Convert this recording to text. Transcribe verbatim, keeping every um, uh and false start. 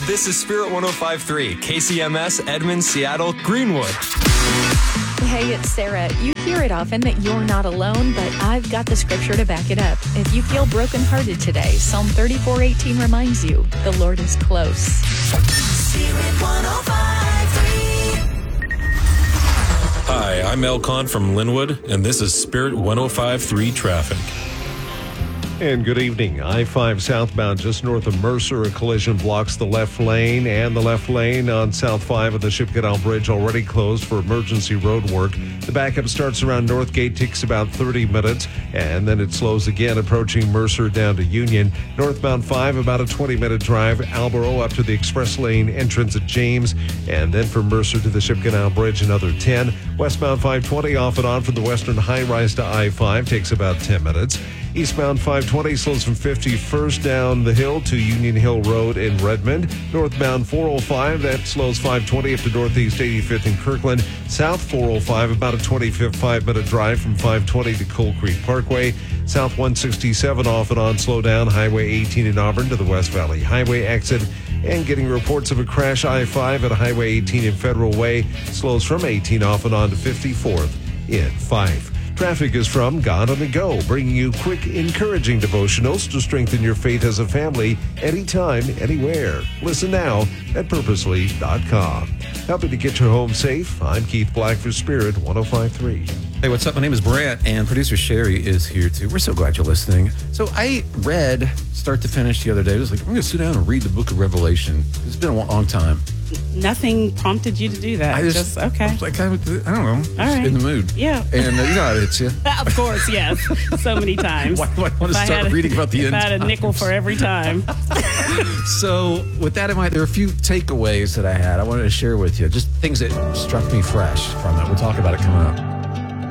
This is Spirit one oh five point three, K C M S, Edmond, Seattle, Greenwood. Hey, it's Sarah. You hear it often that you're not alone, but I've got the scripture to back it up. If you feel brokenhearted today, Psalm thirty-four eighteen reminds you, the Lord is close. Spirit one oh five point three. Hi, I'm Elcon from Linwood, and this is Spirit one oh five point three traffic. And good evening. I five southbound just north of Mercer, a collision blocks the left lane, and the left lane on South five of the Ship Canal Bridge already closed for emergency road work. The backup starts around Northgate, takes about thirty minutes, and then it slows again approaching Mercer down to Union. Northbound five, about a twenty minute drive. Alborough up to the express lane entrance at James, and then from Mercer to the Ship Canal Bridge, another ten. Westbound five twenty off and on from the western high rise to I five, takes about ten minutes. Eastbound five twenty slows from fifty-first down the hill to Union Hill Road in Redmond. Northbound four oh five, that slows five twenty up to Northeast eighty-fifth in Kirkland. South four oh five, about a twenty-five minute drive from five twenty to Coal Creek Parkway. South one sixty-seven off and on, slow down Highway eighteen in Auburn to the West Valley Highway exit. And getting reports of a crash I five at Highway eighteen in Federal Way, slows from eighteen off and on to fifty-fourth in Fife. Traffic is from God on the Go, bringing you quick, encouraging devotionals to strengthen your faith as a family, anytime, anywhere. Listen now at purposely dot com. Helping to get your home safe, I'm Keith Black for Spirit one oh five point three. Hey, what's up? My name is Brett, and producer Sherry is here too. We're so glad you're listening. So I read start to finish the other day. I was like, I'm going to sit down and read the book of Revelation. It's been a long time. Nothing prompted you to do that. I just, just okay. I was like, I, I don't know. All just right. in the mood. Yeah. And uh, you know how it hits you. Of course, yes. So many times. Why do I want to If start a, reading about the end I had a times? nickel for every time. So with that in mind, there are a few takeaways that I had I wanted to share with you. Just things that struck me fresh from it. We'll talk about it coming up.